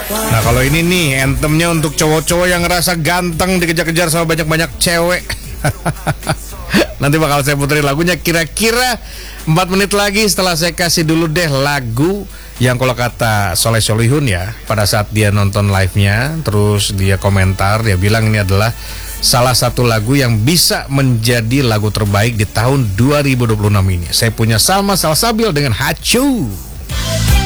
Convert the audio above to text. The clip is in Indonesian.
Nah kalau ini nih anthemnya untuk cowok-cowok yang ngerasa ganteng dikejar-kejar sama banyak-banyak cewek. Nanti bakal saya puterin lagunya kira-kira 4 menit lagi setelah saya kasih dulu deh lagu yang kalau kata Soleh Solihun ya, pada saat dia nonton live-nya, terus dia komentar, dia bilang ini adalah salah satu lagu yang bisa menjadi lagu terbaik di tahun 2026 ini. Saya punya Salma Salsabil dengan Hacu.